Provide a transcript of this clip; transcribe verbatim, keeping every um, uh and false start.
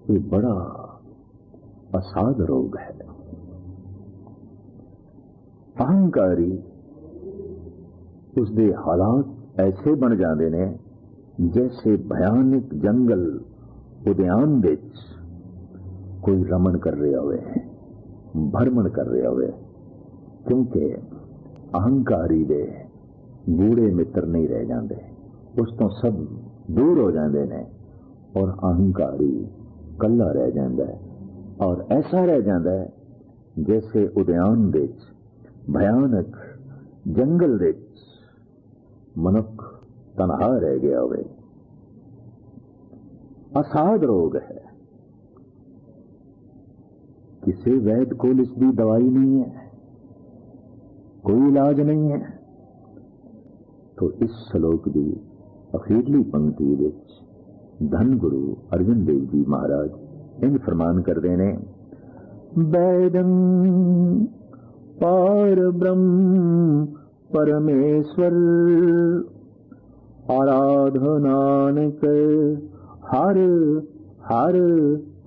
ये बड़ा असाध रोग है। अहंकारी उसके हालात ऐसे बन जाते ने जैसे भयानक जंगल उद्यान विच कोई रमन कर रहा होवे, भरमण कर रहा होवे, क्योंकि अहंकारी दे गूढ़े मित्र नहीं रह जाते, उस तो सब दूर हो जाते हैं और अहंकारी कला रह जाता है। और ऐसा रह जाता है जैसे उद्यान विच भयानक जंगल विच मनुख तनहा रह गया होवे। असाध रोग है, किसी वैद को इसकी दवाई नहीं है, कोई इलाज नहीं है। तो इस श्लोक की अखीरली पंक्ति विच धन गुरु अर्जन देव जी महाराज इन फरमान करते हैं, वैदं पार ब्रह्म परमेश्वर आराधनान कर हर हर